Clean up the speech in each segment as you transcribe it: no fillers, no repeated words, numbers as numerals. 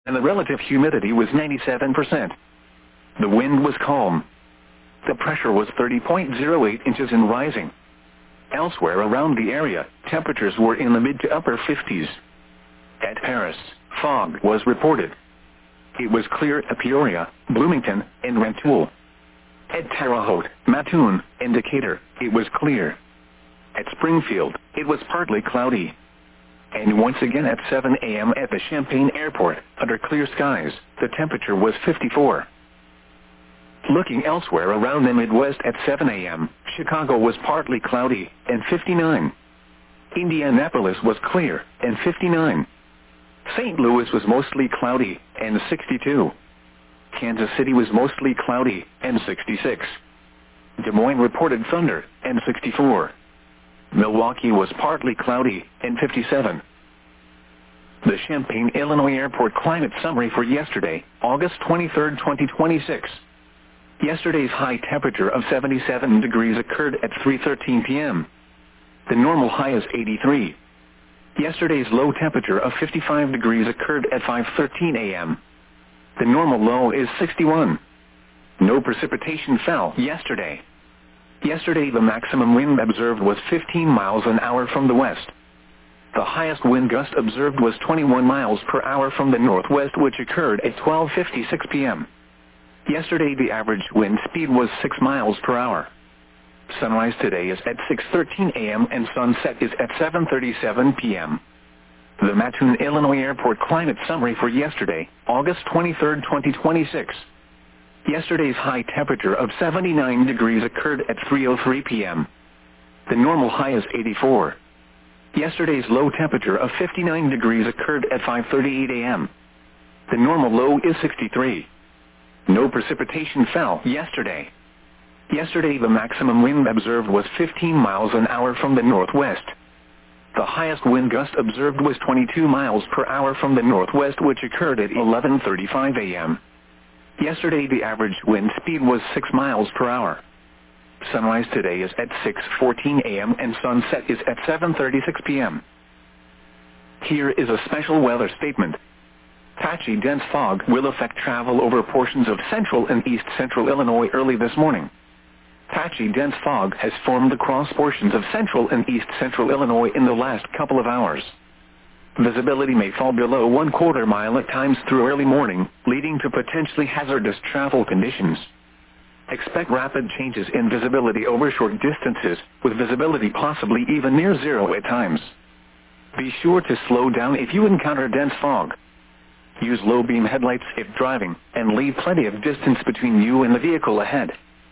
and the relative humidity was 97%. The wind was calm. The pressure was 30.08 inches and rising. Elsewhere around the area, temperatures were in the mid to upper 50s. At Paris, fog was reported. It was clear at Peoria, Bloomington, and Rantoul. At Terre Haute, Mattoon, and Decatur, it was clear. At Springfield, it was partly cloudy. And once again at 7 a.m. at the Champaign Airport, under clear skies, the temperature was 54. Looking elsewhere around the Midwest at 7 a.m., Chicago was partly cloudy, and 59. Indianapolis was clear, and 59. St. Louis was mostly cloudy, and 62. Kansas City was mostly cloudy, and 66. Des Moines reported thunder, and 64. Milwaukee was partly cloudy, and 57. The Champaign, Illinois Airport climate summary for yesterday, August 23, 2026. Yesterday's high temperature of 77 degrees occurred at 3:13 p.m. The normal high is 83. Yesterday's low temperature of 55 degrees occurred at 5:13 a.m. The normal low is 61. No precipitation fell yesterday. Yesterday the maximum wind observed was 15 miles an hour from the west. The highest wind gust observed was 21 miles per hour from the northwest, which occurred at 12:56 p.m. Yesterday the average wind speed was 6 miles per hour. Sunrise today is at 6:13 a.m. and sunset is at 7:37 p.m. The Mattoon, Illinois Airport climate summary for yesterday, August 23, 2026. Yesterday's high temperature of 79 degrees occurred at 3:03 p.m. The normal high is 84. Yesterday's low temperature of 59 degrees occurred at 5:38 a.m. The normal low is 63. No precipitation fell yesterday. Yesterday the maximum wind observed was 15 miles an hour from the northwest. The highest wind gust observed was 22 miles per hour from the northwest, which occurred at 11:35 a.m. Yesterday the average wind speed was 6 miles per hour. Sunrise today is at 6:14 a.m. and sunset is at 7:36 p.m. Here is a special weather statement. Patchy dense fog will affect travel over portions of central and east central Illinois early this morning. Patchy dense fog has formed across portions of central and east central Illinois in the last couple of hours. Visibility may fall below 1/4 mile at times through early morning, leading to potentially hazardous travel conditions. Expect rapid changes in visibility over short distances, with visibility possibly even near zero at times. Be sure to slow down if you encounter dense fog. Use low-beam headlights if driving, and leave plenty of distance between you and the vehicle ahead.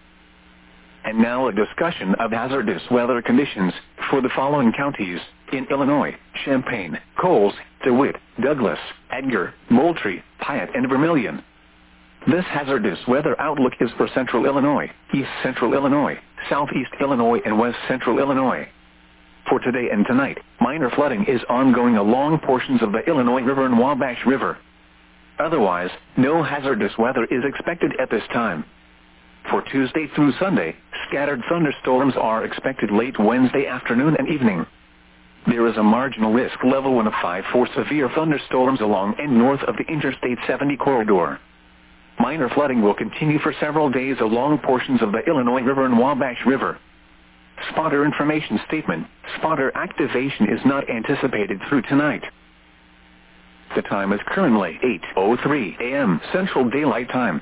And now a discussion of hazardous weather conditions for the following counties in Illinois: Champaign, Coles, DeWitt, Douglas, Edgar, Moultrie, Piatt, and Vermilion. This hazardous weather outlook is for Central Illinois, East Central Illinois, Southeast Illinois, and West Central Illinois. For today and tonight, minor flooding is ongoing along portions of the Illinois River and Wabash River. Otherwise, no hazardous weather is expected at this time. For Tuesday through Sunday, scattered thunderstorms are expected late Wednesday afternoon and evening. There is a marginal risk level 1 of 5 for severe thunderstorms along and north of the Interstate 70 corridor. Minor flooding will continue for several days along portions of the Illinois River and Wabash River. Spotter information statement: spotter activation is not anticipated through tonight. The time is currently 8:03 a.m. Central Daylight Time.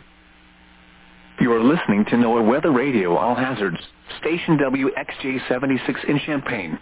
You are listening to NOAA Weather Radio All Hazards, station WXJ-76 in Champaign.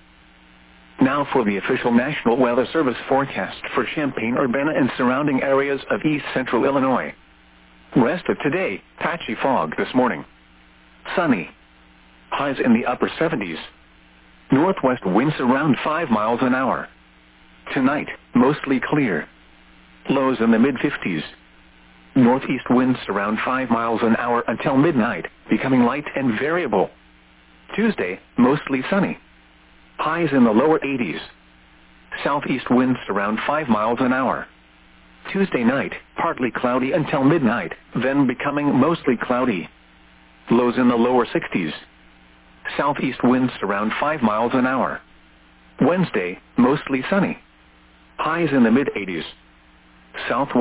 Now for the official National Weather Service forecast for Champaign, Urbana, and surrounding areas of East Central Illinois. Rest of today, patchy fog this morning. Sunny. Highs in the upper 70s. Northwest winds around 5 miles an hour. Tonight, mostly clear. Lows in the mid-50s. Northeast winds around 5 miles an hour until midnight, becoming light and variable. Tuesday, mostly sunny. Highs in the lower 80s. Southeast winds around 5 miles an hour. Tuesday night, partly cloudy until midnight, then becoming mostly cloudy. Lows in the lower 60s. Southeast winds around 5 miles an hour. Wednesday, mostly sunny. Highs in the mid-80s. Southwest